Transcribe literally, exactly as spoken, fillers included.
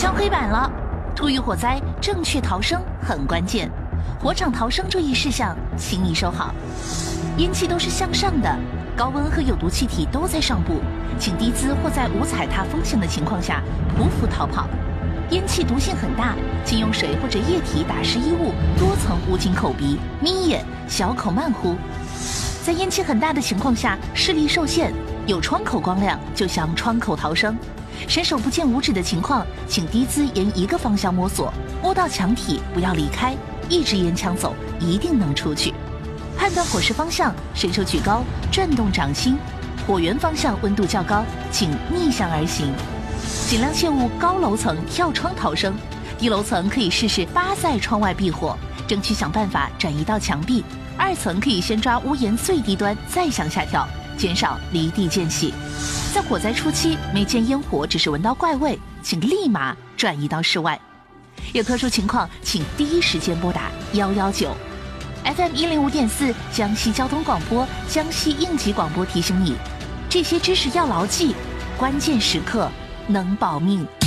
敲黑板了，突遇火灾，正确逃生很关键。火场逃生注意事项，请你收好。烟气都是向上的，高温和有毒气体都在上部，请低姿或在无踩踏风险的情况下匍匐逃跑。烟气毒性很大，请用水或者液体打湿衣物，多层捂紧口鼻，眯眼，小口慢呼。在烟气很大的情况下，视力受限，有窗口光亮就向窗口逃生。伸手不见五指的情况，请低姿沿一个方向摸索，摸到墙体不要离开，一直沿墙走，一定能出去。判断火势方向，伸手举高，转动掌心。火源方向温度较高，请逆向而行。尽量切勿高楼层跳窗逃生，低楼层可以试试扒在窗外避火，争取想办法转移到墙壁。二层可以先抓屋檐最低端，再向下跳，减少离地间隙。在火灾初期，没见烟火，只是闻到怪味，请立马转移到室外。有特殊情况，请第一时间拨打一一九。F M 一零五点四江西交通广播、江西应急广播提醒你，这些知识要牢记，关键时刻能保命。